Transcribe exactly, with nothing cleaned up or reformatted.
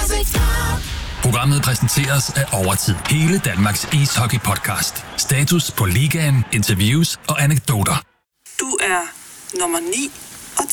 Programmet præsenteres af Overtid. Hele Danmarks ishockey-podcast. Status på ligaen, interviews og anekdoter. Du er nummer ni.